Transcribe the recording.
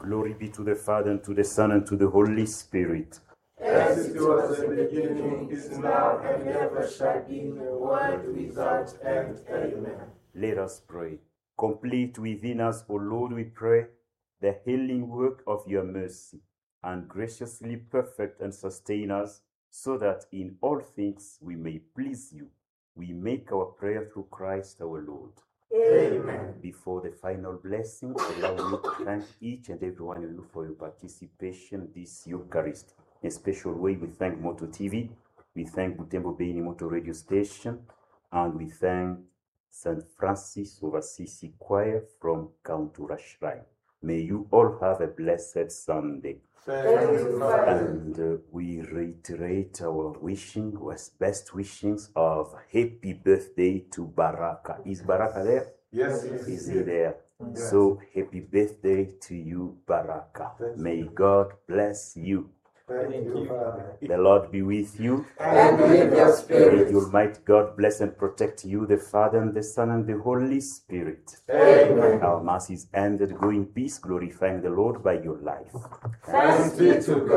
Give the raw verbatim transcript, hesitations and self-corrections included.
Glory be to the Father, and to the Son, and to the Holy Spirit. As it was in the beginning, is now, and ever shall be, world without end. Amen. Let us pray. Complete within us, O Lord, we pray, the healing work of your mercy, and graciously perfect and sustain us, so that in all things we may please you. We make our prayer through Christ our Lord. Amen. Before the final blessing, allow me to thank each and every one of you for your participation in this Eucharist. In a special way, we thank Moto T V, we thank Butembo Beni Moto Radio Station, and we thank Saint Francis of Assisi Choir from Kauntura Shrine. May you all have a blessed Sunday. Thank you, Father. And uh, we reiterate our wishing, was best wishings of happy birthday to Baraka. Is Baraka there? Yes, yes, Is yes. he there? Yes. So happy birthday to you, Baraka. Thank May you. God bless you. Thank you, Father. The Lord be with you. And with your May spirit. the Almighty God bless and protect you, the Father and the Son and the Holy Spirit. Amen. Our Mass is ended. Go in peace, glorifying the Lord by your life. Thanks be to God.